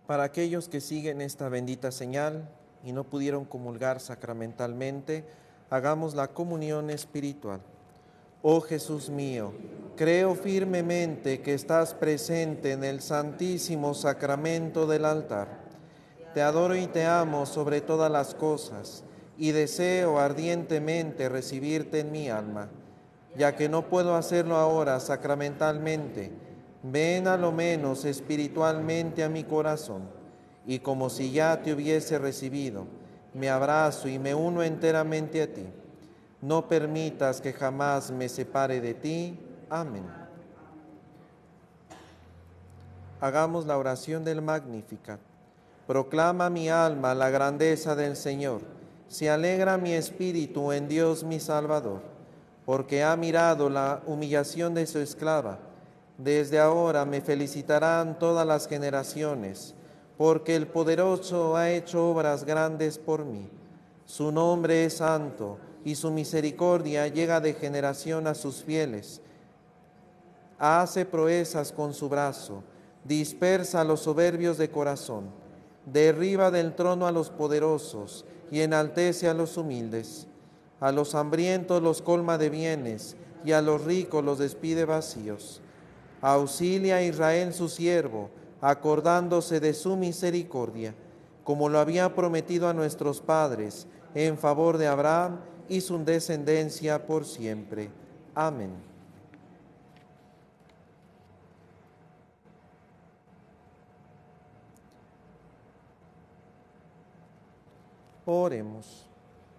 Para aquellos que siguen esta bendita señal y no pudieron comulgar sacramentalmente, hagamos la comunión espiritual. Oh Jesús mío, creo firmemente que estás presente en el santísimo sacramento del altar. Te adoro y te amo sobre todas las cosas y deseo ardientemente recibirte en mi alma. Ya que no puedo hacerlo ahora sacramentalmente, ven a lo menos espiritualmente a mi corazón, y como si ya te hubiese recibido, me abrazo y me uno enteramente a ti. No permitas que jamás me separe de ti. Amén. Hagamos la oración del Magnificat. Proclama mi alma la grandeza del Señor. Se alegra mi espíritu en Dios mi Salvador, porque ha mirado la humillación de su esclava. Desde ahora me felicitarán todas las generaciones, porque el Poderoso ha hecho obras grandes por mí. Su nombre es santo, y su misericordia llega de generación a sus fieles. Hace proezas con su brazo, dispersa a los soberbios de corazón, derriba del trono a los poderosos y enaltece a los humildes. A los hambrientos los colma de bienes y a los ricos los despide vacíos. Auxilia a Israel su siervo, acordándose de su misericordia, como lo había prometido a nuestros padres, en favor de Abraham y su descendencia por siempre. Amén. Oremos.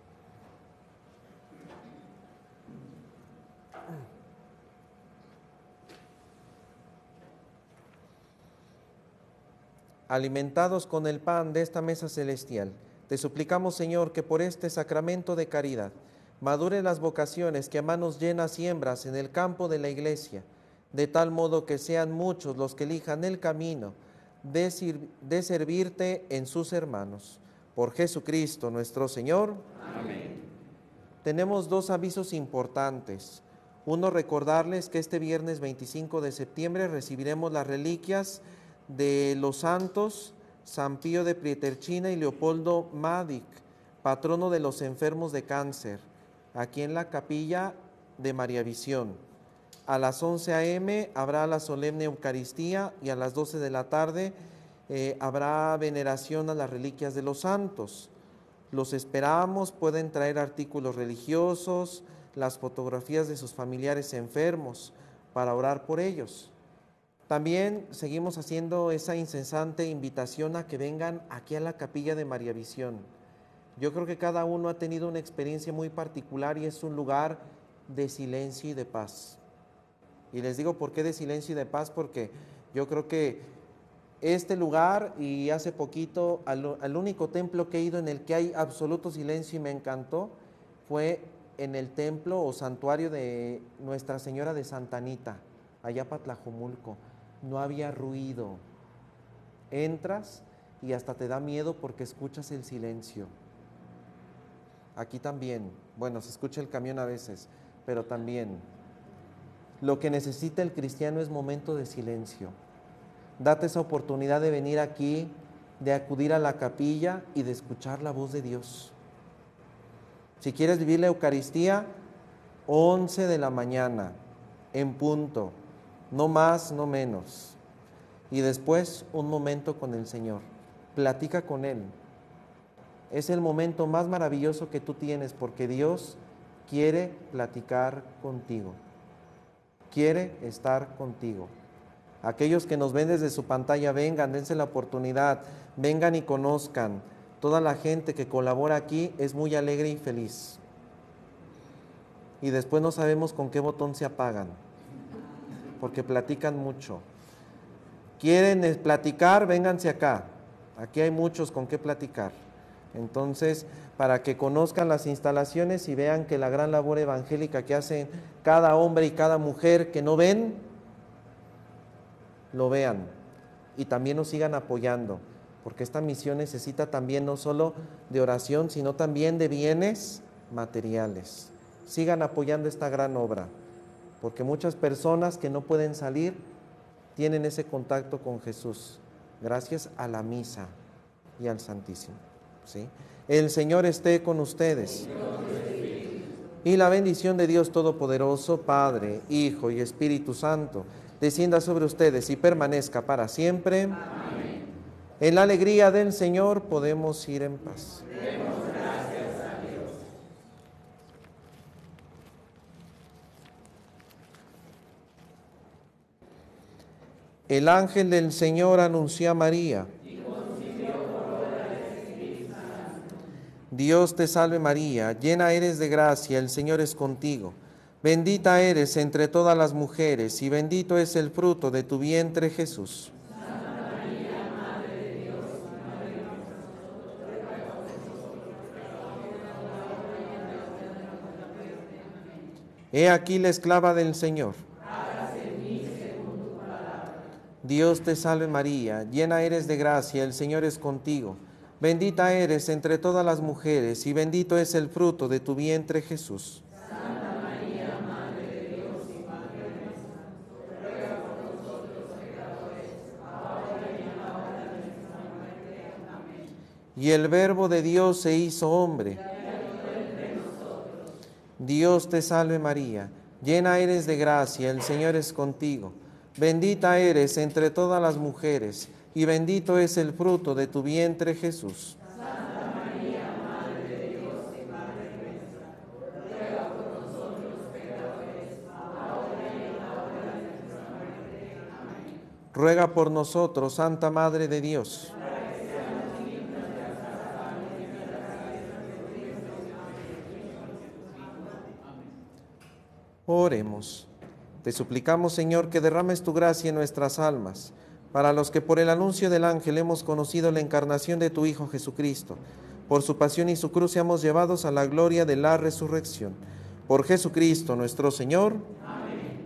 Alimentados con el pan de esta mesa celestial, te suplicamos, Señor, que por este sacramento de caridad madure las vocaciones que a manos llenas siembras en el campo de la Iglesia, de tal modo que sean muchos los que elijan el camino de servirte en sus hermanos. Por Jesucristo nuestro Señor. Amén. Tenemos dos avisos importantes. Uno, recordarles que este viernes 25 de septiembre recibiremos las reliquias de los santos San Pío de Pietrelcina y Leopoldo Madig, patrono de los enfermos de cáncer, aquí en la capilla de María Visión. A las 11 a.m. habrá la solemne Eucaristía y a las 12 de la tarde habrá veneración a las reliquias de los santos. Los esperamos, pueden traer artículos religiosos, las fotografías de sus familiares enfermos para orar por ellos. También seguimos haciendo esa incesante invitación a que vengan aquí a la capilla de María Visión. Yo creo que cada uno ha tenido una experiencia muy particular y es un lugar de silencio y de paz. Y les digo por qué de silencio y de paz, porque yo creo que este lugar, y hace poquito al único templo que he ido en el que hay absoluto silencio y me encantó, fue en el templo o santuario de Nuestra Señora de Santa Anita, allá para Tlajomulco. No había ruido. Entras y hasta te da miedo porque escuchas el silencio. Aquí también, bueno, se escucha el camión a veces, pero también lo que necesita el cristiano es momento de silencio. Date esa oportunidad de venir aquí, de acudir a la capilla y de escuchar la voz de Dios. Si quieres vivir la Eucaristía, 11 de la mañana, en punto, no más, no menos. Y después un momento con el Señor. Platica con Él. Es el momento más maravilloso que tú tienes porque Dios quiere platicar contigo. Quiere estar contigo. Aquellos que nos ven desde su pantalla, vengan, dense la oportunidad, vengan y conozcan. Toda la gente que colabora aquí es muy alegre y feliz. Y después no sabemos con qué botón se apagan, porque platican mucho. ¿Quieren platicar? Vénganse acá. Aquí hay muchos con qué platicar. Entonces, para que conozcan las instalaciones y vean que la gran labor evangélica que hacen cada hombre y cada mujer que no ven, lo vean y también nos sigan apoyando, porque esta misión necesita también no solo de oración, sino también de bienes materiales. Sigan apoyando esta gran obra, porque muchas personas que no pueden salir tienen ese contacto con Jesús Gracias a la misa y al Santísimo. ¿Sí? El Señor esté con ustedes. Y la bendición de Dios Todopoderoso, Padre, Hijo y Espíritu Santo, descienda sobre ustedes y permanezca para siempre. Amén. En la alegría del Señor podemos ir en paz. Demos gracias a Dios. El ángel del Señor anunció a María. Dios te salve María, llena eres de gracia, el Señor es contigo. Bendita eres entre todas las mujeres y bendito es el fruto de tu vientre, Jesús. Santa María, Madre de Dios, Madre de nosotros, ruega por nosotros pecadores, ahora y en la hora de nuestra muerte. Amén. He aquí la esclava del Señor. Hágase en mí según tu palabra. Dios te salve María, llena eres de gracia, el Señor es contigo. Bendita eres entre todas las mujeres y bendito es el fruto de tu vientre, Jesús. Santa María, Madre de Dios y Madre nuestra, ruega por nosotros pecadores, ahora y en la hora de nuestra muerte. Amén. Y el Verbo de Dios se hizo hombre. Dios te salve María, llena eres de gracia, el Señor es contigo. Bendita eres entre todas las mujeres y bendito es el fruto de tu vientre, Jesús. Santa María, Madre de Dios y Madre nuestra, ruega por nosotros pecadores, ahora y en la hora de nuestra muerte. Amén. Ruega por nosotros, Santa Madre de Dios. Para que seamos dignos de alcanzar la gracia de Dios. Oremos. Te suplicamos, Señor, que derrames tu gracia en nuestras almas, para los que por el anuncio del ángel hemos conocido la encarnación de tu Hijo Jesucristo. Por su pasión y su cruz seamos llevados a la gloria de la resurrección. Por Jesucristo nuestro Señor.